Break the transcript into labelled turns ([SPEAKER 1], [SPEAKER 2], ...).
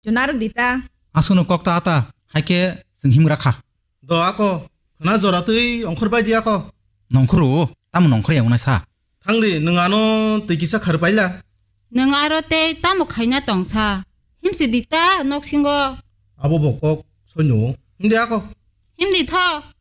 [SPEAKER 1] Jonaron dita.
[SPEAKER 2] 아소는 꺽다 아따 할게 승힘그라카
[SPEAKER 3] 너 아까 그나저나 뜨이 엉커르바이디 아까
[SPEAKER 2] 넝크루 땀은 넝크루 영나사
[SPEAKER 3] 당리 능아노 뜨기사 카르바일라
[SPEAKER 4] Nang araw te tamo kaina tongsa. Himsi dita nok singo.
[SPEAKER 3] 아보 복곡 소뇨 근데 아까
[SPEAKER 4] Himdi tho.